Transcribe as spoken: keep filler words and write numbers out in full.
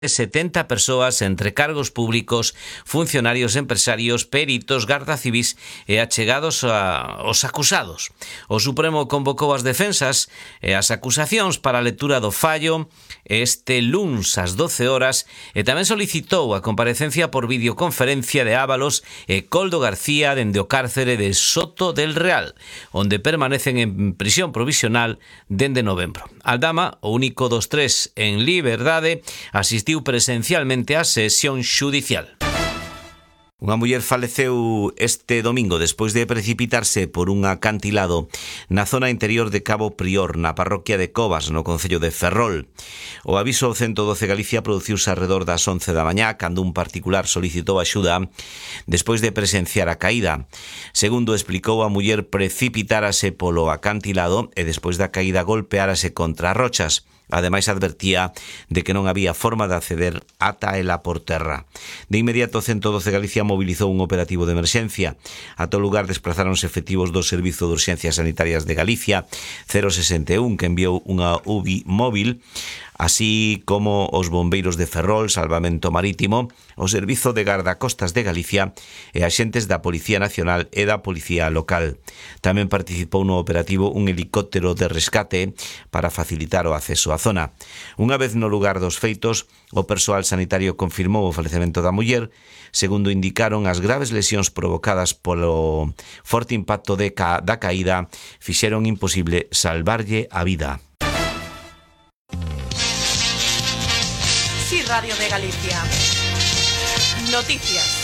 setenta persoas entre cargos públicos, funcionarios empresarios, peritos, garda civís e achegados a, aos acusados. O Supremo convocou as defensas e as acusacións para a lectura do fallo este luns ás doce horas e tamén solicitou a comparecencia por videoconferencia de Ábalos e Coldo García dende o cárcere de Soto del Real, onde permanecen en prisión provisional dende novembro. Aldama, o único dos tres en liberdade, asistiu presencialmente á sesión xudicial. Unha muller faleceu este domingo despois de precipitarse por un acantilado na zona interior de Cabo Prior, na parroquia de Covas, no concello de Ferrol. O aviso ao ciento doce Galicia produciuse alrededor das once da mañá, cando un particular solicitou axuda despois de presenciar a caída. Segundo explicou, a muller precipitárase polo acantilado e despois da caída golpeárase contra as rochas. Ademais, advertía de que non había forma de acceder ata ela por terra. De inmediato, o ciento doce Galicia mobilizou un operativo de emerxencia. A todo lugar desplazaronse efectivos do Servizo de Urxencias Sanitarias de Galicia, cero sesenta e un, que enviou unha U B I móvil, así como os bombeiros de Ferrol, Salvamento Marítimo, o Servizo de Gardacostas de Galicia e axentes da Policía Nacional e da Policía Local. Tamén participou no operativo un helicóptero de rescate para facilitar o acceso á zona. Unha vez no lugar dos feitos, o persoal sanitario confirmou o falecemento da muller. Segundo indicaron, as graves lesións provocadas polo forte impacto de ca- da caída fixeron imposible salvarlle a vida. Sí, Radio de Galicia. Noticias.